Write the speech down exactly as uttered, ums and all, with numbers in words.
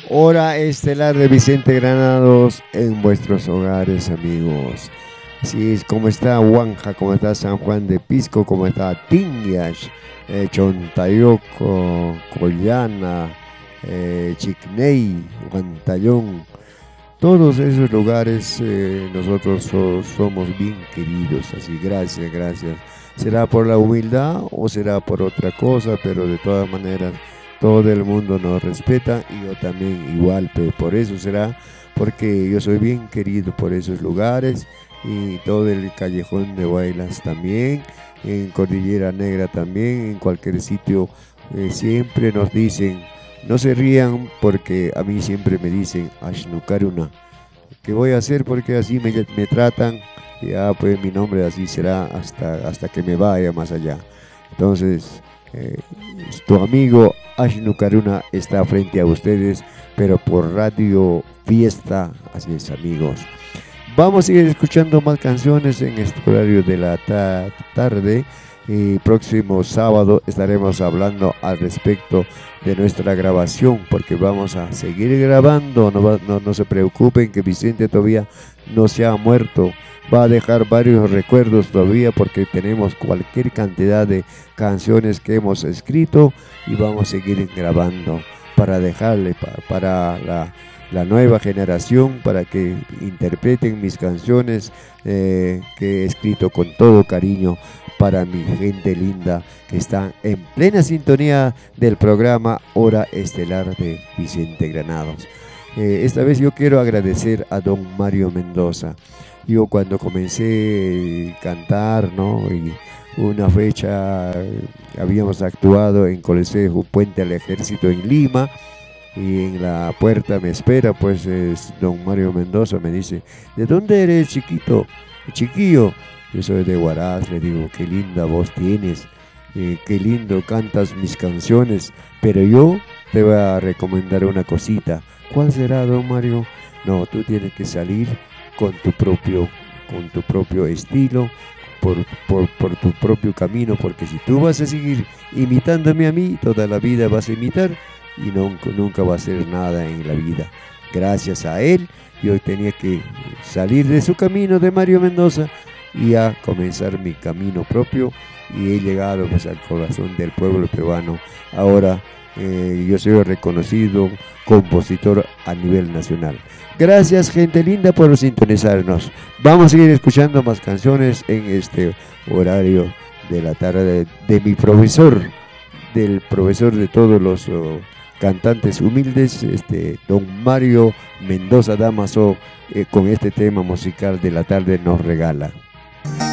Hora estelar de Vicente Granados en vuestros hogares, amigos. Así es, ¿cómo está Huanja? ¿Cómo está San Juan de Pisco? ¿Cómo está Tinguias, eh, Chontayoco, Collana, eh, Chicney, Huantayón? Todos esos lugares eh, nosotros so- somos bien queridos, así gracias, gracias. ¿Será por la humildad o será por otra cosa? Pero de todas maneras todo el mundo nos respeta y yo también igual, pe- por eso será, porque yo soy bien querido por esos lugares y todo el callejón de Huaylas también, en Cordillera Negra también, en cualquier sitio eh, siempre nos dicen, no se rían porque a mí siempre me dicen, Ashnukaruna, ¿qué voy a hacer? Porque así me, me tratan, ya pues mi nombre así será hasta, hasta que me vaya más allá. Entonces, eh, tu amigo Ashnu Karuna está frente a ustedes, pero por Radio Fiesta, así es, amigos. Vamos a seguir escuchando más canciones en este horario de la ta- tarde. Y próximo sábado estaremos hablando al respecto de nuestra grabación, porque vamos a seguir grabando. No, va- no, no se preocupen que Vicente todavía no se ha muerto. Va a dejar varios recuerdos todavía porque tenemos cualquier cantidad de canciones que hemos escrito y vamos a seguir grabando para dejarle pa- para la la nueva generación para que interpreten mis canciones eh, que he escrito con todo cariño para mi gente linda que está en plena sintonía del programa Hora Estelar de Vicente Granados. Eh, esta vez yo quiero agradecer a don Mario Mendoza. Yo cuando comencé a cantar, ¿no? Y una fecha eh, habíamos actuado en Coliseo Puente al Ejército en Lima y en la puerta me espera pues es don Mario Mendoza, me dice, ¿de dónde eres, chiquito? Chiquillo, yo soy de Huaraz. Le digo, qué linda voz tienes, eh, qué lindo cantas mis canciones, pero yo te voy a recomendar una cosita. ¿Cuál será, don Mario? No, tú tienes que salir con tu propio, con tu propio estilo, por, por, por tu propio camino, porque si tú vas a seguir imitándome a mí, toda la vida vas a imitar y nunca, nunca va a hacer nada en la vida. Gracias a él, yo tenía que salir de su camino de Mario Mendoza y a comenzar mi camino propio y he llegado pues al corazón del pueblo peruano. Ahora eh, yo soy reconocido compositor a nivel nacional. Gracias, gente linda, por sintonizarnos. Vamos a seguir escuchando más canciones en este horario de la tarde de, de mi profesor, del profesor de todos los oh, cantantes humildes, este, don Mario Mendoza Damaso, eh, con este tema musical de la tarde nos regala.